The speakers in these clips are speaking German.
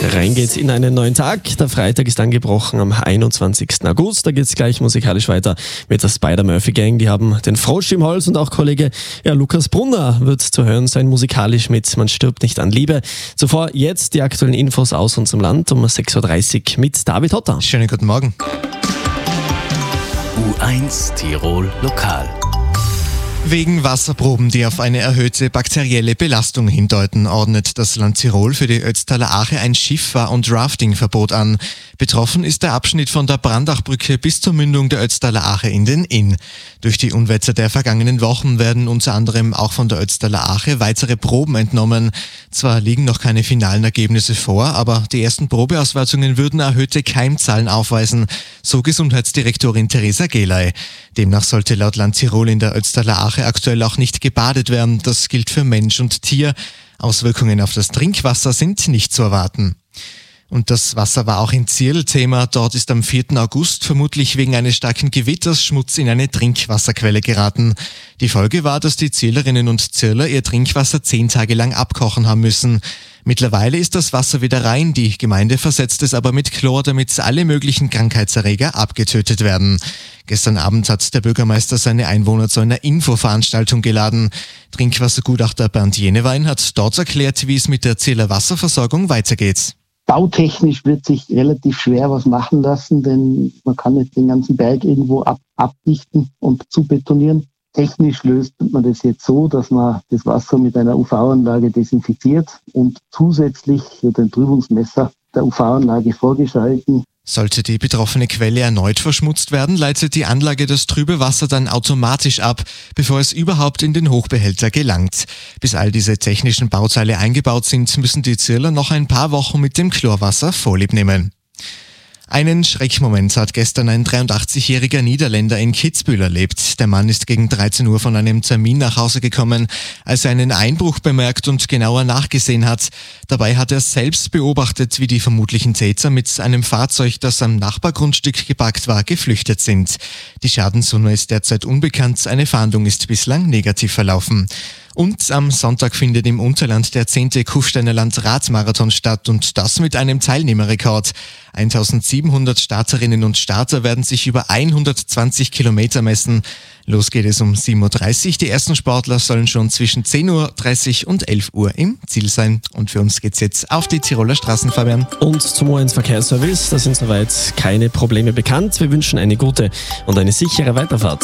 Rein geht's in einen neuen Tag. Der Freitag ist angebrochen am 21. August. Da geht's gleich musikalisch weiter mit der Spider-Murphy-Gang. Die haben den Frosch im Holz und auch Kollege Lukas Brunner wird zu hören sein musikalisch mit Man stirbt nicht an Liebe. Zuvor jetzt die aktuellen Infos aus unserem Land um 6.30 Uhr mit David Hotter. Schönen guten Morgen. U1 Tirol Lokal. Wegen Wasserproben, die auf eine erhöhte bakterielle Belastung hindeuten, ordnet das Land Tirol für die Ötztaler Ache ein Schifffahr- und Raftingverbot an. Betroffen ist der Abschnitt von der Brandachbrücke bis zur Mündung der Ötztaler Ache in den Inn. Durch die Unwetter der vergangenen Wochen werden unter anderem auch von der Ötztaler Ache weitere Proben entnommen. Zwar liegen noch keine finalen Ergebnisse vor, aber die ersten Probeauswertungen würden erhöhte Keimzahlen aufweisen, so Gesundheitsdirektorin Theresa Gelay. Demnach sollte laut Land Tirol in der Ötztaler Ache aktuell auch nicht gebadet werden. Das gilt für Mensch und Tier. Auswirkungen auf das Trinkwasser sind nicht zu erwarten. Und das Wasser war auch in Zierl Thema. Dort ist am 4. August vermutlich wegen eines starken Gewitters Schmutz in eine Trinkwasserquelle geraten. Die Folge war, dass die Zierlerinnen und Zierler ihr Trinkwasser 10 Tage lang abkochen haben müssen. Mittlerweile ist das Wasser wieder rein. Die Gemeinde versetzt es aber mit Chlor, damit alle möglichen Krankheitserreger abgetötet werden. Gestern Abend hat der Bürgermeister seine Einwohner zu einer Infoveranstaltung geladen. Trinkwassergutachter Bernd Jenewein hat dort erklärt, wie es mit der Zierler Wasserversorgung weitergeht. Bautechnisch wird sich relativ schwer was machen lassen, denn man kann nicht den ganzen Berg irgendwo abdichten und zubetonieren. Technisch löst man das jetzt so, dass man das Wasser mit einer UV-Anlage desinfiziert und zusätzlich wird ein Trübungsmesser der UV-Anlage vorgeschalten. Sollte die betroffene Quelle erneut verschmutzt werden, leitet die Anlage das trübe Wasser dann automatisch ab, bevor es überhaupt in den Hochbehälter gelangt. Bis all diese technischen Bauteile eingebaut sind, müssen die Zierler noch ein paar Wochen mit dem Chlorwasser Vorlieb nehmen. Einen Schreckmoment hat gestern ein 83-jähriger Niederländer in Kitzbühel erlebt. Der Mann ist gegen 13 Uhr von einem Termin nach Hause gekommen, als er einen Einbruch bemerkt und genauer nachgesehen hat. Dabei hat er selbst beobachtet, wie die vermutlichen Täter mit einem Fahrzeug, das am Nachbargrundstück geparkt war, geflüchtet sind. Die Schadenssumme ist derzeit unbekannt, eine Fahndung ist bislang negativ verlaufen. Und am Sonntag findet im Unterland der 10. Kufsteiner Land Radmarathon statt und das mit einem Teilnehmerrekord. 1700 Starterinnen und Starter werden sich über 120 Kilometer messen. Los geht es um 7.30 Uhr. Die ersten Sportler sollen schon zwischen 10.30 Uhr und 11 Uhr im Ziel sein. Und für uns geht's jetzt auf die Tiroler Straßen, Fabian. Und zum U1 Verkehrsservice, da sind soweit keine Probleme bekannt. Wir wünschen eine gute und eine sichere Weiterfahrt.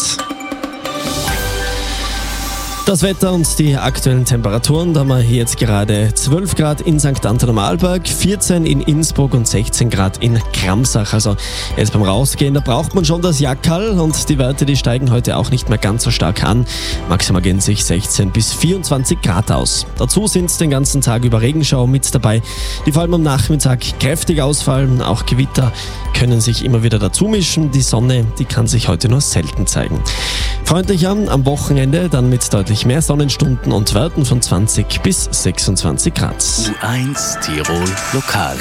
Das Wetter und die aktuellen Temperaturen, da haben wir hier jetzt gerade 12 Grad in St. Anton am Arlberg, 14 in Innsbruck und 16 Grad in Kramsach. Also jetzt beim Rausgehen, da braucht man schon das Jackerl und die Werte, die steigen heute auch nicht mehr ganz so stark an. Maximal gehen sich 16 bis 24 Grad aus. Dazu sind den ganzen Tag über Regenschauer mit dabei, die vor allem am Nachmittag kräftig ausfallen. Auch Gewitter können sich immer wieder dazu mischen. Die Sonne, die kann sich heute nur selten zeigen. Freundlicher am Wochenende, dann mit deutlich mehr Sonnenstunden und Werten von 20 bis 26 Grad. U1 Tirol Lokal.